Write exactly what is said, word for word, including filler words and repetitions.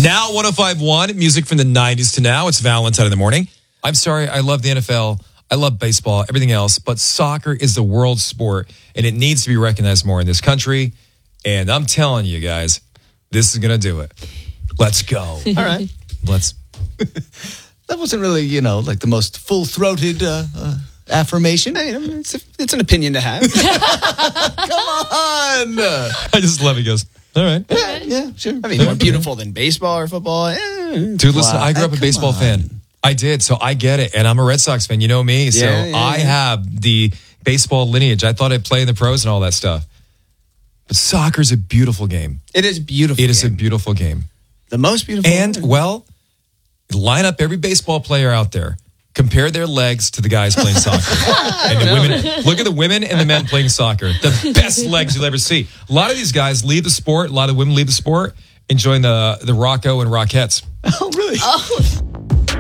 Now one oh five point one, music from the nineties to now. It's Valentine in the morning. I'm sorry, I love the N F L. I love baseball, everything else, but soccer is the world sport, and it needs to be recognized more in this country. And I'm telling you guys, this is going to do it. Let's go. All right. Let's. That wasn't really, you know, like the most full-throated uh, uh, affirmation. I mean, it's, a, it's an opinion to have. Come on. I just love it. He goes, all right. Yeah, yeah, sure. I mean, more beautiful than baseball or football. Eh. Dude, listen, Wow. I grew up a Come baseball on. fan. I did, so I get it. And I'm a Red Sox fan. You know me. So Yeah, yeah, I yeah. have the baseball lineage. I thought I'd play in the pros and all that stuff. But soccer's a beautiful game. It is beautiful. It is a game. beautiful game. the most beautiful. And, game. well, line up every baseball player out there. Compare their legs to the guys playing soccer. And the women. Look at the women and the men playing soccer. The best legs you'll ever see. A lot of these guys leave the sport. A lot of women leave the sport, enjoying the, the Rocco and Rockettes. Oh, really? Oh.